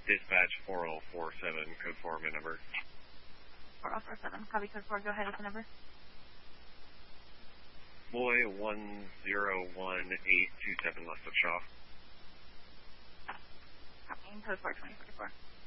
Dispatch 4047, code 4, my number. 4047, copy code 4, go ahead with the number. Boy 101827 West of Shaw. Copy, code 4, 2044.